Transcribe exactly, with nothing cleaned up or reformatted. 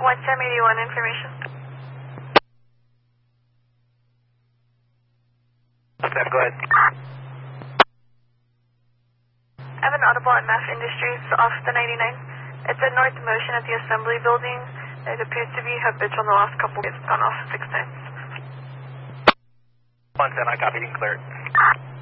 one seven eighty-one information. Sam, go ahead. I have an audible at Math Industries off the ninety-nine. It's at North Motion at the assembly building. It appears to be habitual in the last couple of days. It's gone off six times. one ten, I copy, you can clear it.